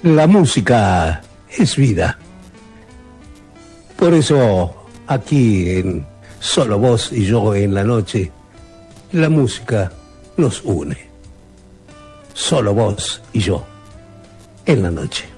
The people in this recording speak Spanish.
La música es vida. Por eso, aquí en Solo Vos y Yo en la Noche, la música nos une. Solo Vos y Yo en la Noche.